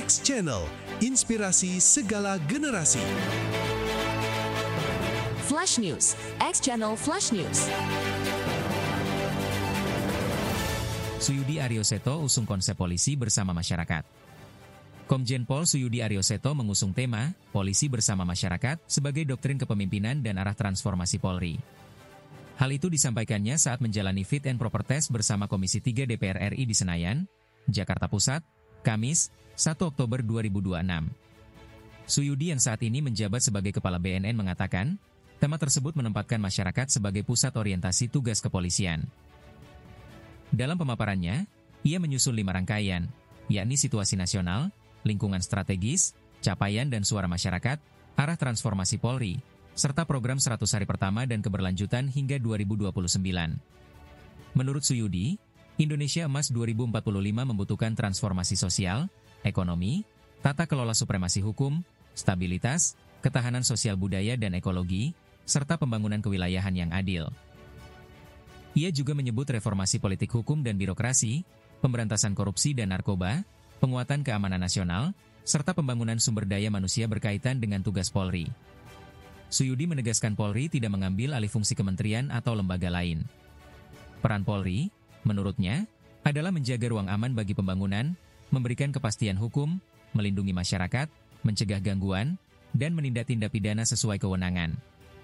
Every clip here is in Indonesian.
X Channel, inspirasi segala generasi. Flash News, X Channel Flash News. Suyudi Arioseto usung konsep polisi bersama masyarakat. Komjen Pol Suyudi Arioseto mengusung tema Polisi bersama Masyarakat sebagai doktrin kepemimpinan dan arah transformasi Polri. Hal itu disampaikannya saat menjalani fit and proper test bersama Komisi 3 DPR RI di Senayan, Jakarta Pusat, Kamis, 1 Oktober 2026. Suyudi yang saat ini menjabat sebagai Kepala BNN mengatakan, tema tersebut menempatkan masyarakat sebagai pusat orientasi tugas kepolisian. Dalam pemaparannya, ia menyusun 5 rangkaian, yakni situasi nasional, lingkungan strategis, capaian dan suara masyarakat, arah transformasi Polri, serta program 100 hari pertama dan keberlanjutan hingga 2029. Menurut Suyudi, Indonesia Emas 2045 membutuhkan transformasi sosial, ekonomi, tata kelola supremasi hukum, stabilitas, ketahanan sosial budaya dan ekologi, serta pembangunan kewilayahan yang adil. Ia juga menyebut reformasi politik hukum dan birokrasi, pemberantasan korupsi dan narkoba, penguatan keamanan nasional, serta pembangunan sumber daya manusia berkaitan dengan tugas Polri. Suyudi menegaskan Polri tidak mengambil alih fungsi kementerian atau lembaga lain. Peran Polri, menurutnya, adalah menjaga ruang aman bagi pembangunan, memberikan kepastian hukum, melindungi masyarakat, mencegah gangguan, dan menindak tindak pidana sesuai kewenangan.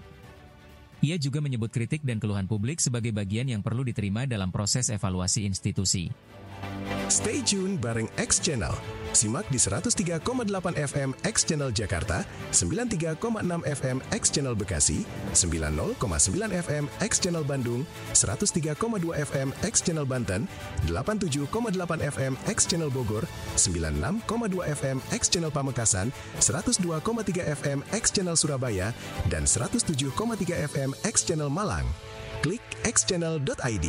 Ia juga menyebut kritik dan keluhan publik sebagai bagian yang perlu diterima dalam proses evaluasi institusi. Stay tune bareng X Channel. Simak di 103,8 FM X Channel Jakarta, 93,6 FM X Channel Bekasi, 90,9 FM X Channel Bandung, 103,2 FM X Channel Banten, 87,8 FM X Channel Bogor, 96,2 FM X Channel Pamekasan, 102,3 FM X Channel Surabaya, dan 107,3 FM X Channel Malang. Klik xchannel.id.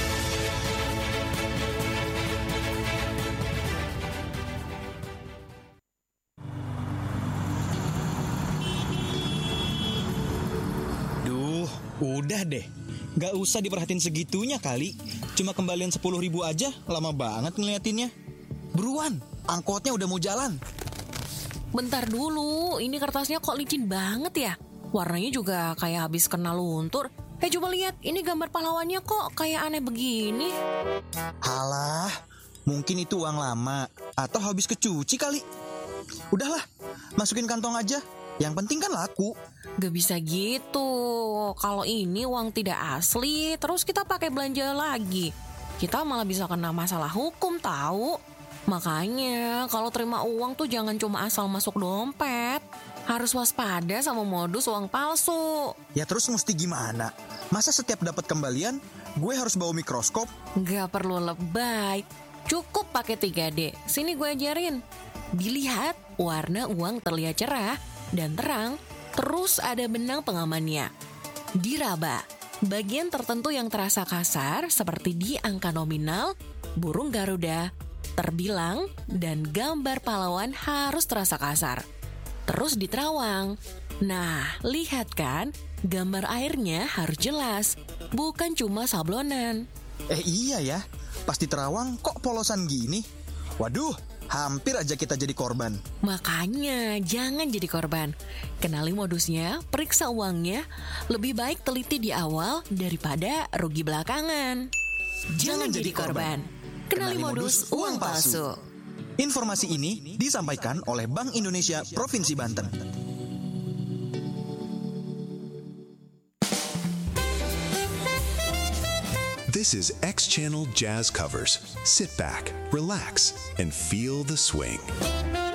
Udah deh, gak usah diperhatiin segitunya kali. Cuma kembalian 10.000 aja, lama banget ngeliatinnya. Buruan, angkotnya udah mau jalan. Bentar dulu, ini kertasnya kok licin banget ya? Warnanya juga kayak habis kena luntur. Coba lihat, ini gambar pahlawannya kok kayak aneh begini. Halah, mungkin itu uang lama atau habis kecuci kali. Udahlah, masukin kantong aja. Yang penting kan laku. Gak bisa gitu. Kalau ini uang tidak asli, terus kita pakai belanja lagi, kita malah bisa kena masalah hukum tahu. Makanya kalau terima uang tuh jangan cuma asal masuk dompet. Harus waspada sama modus uang palsu. Ya terus mesti gimana? Masa setiap dapat kembalian gue harus bawa mikroskop? Gak perlu lebay. Cukup pakai 3D. Sini gue ajarin. Dilihat, warna uang terlihat cerah dan terang, terus ada benang pengamannya. Diraba, bagian tertentu yang terasa kasar seperti di angka nominal, burung Garuda, terbilang, dan gambar pahlawan harus terasa kasar. Terus diterawang. Nah, lihat kan, gambar airnya harus jelas, bukan cuma sablonan. Iya ya, pas diterawang kok polosan gini? Waduh, hampir aja kita jadi korban. Makanya jangan jadi korban. Kenali modusnya, periksa uangnya. Lebih baik teliti di awal daripada rugi belakangan. Jangan jadi korban. Kenali modus uang palsu. Informasi ini disampaikan oleh Bank Indonesia Provinsi Banten. This is X Channel Jazz Covers. Sit back, relax, and feel the swing.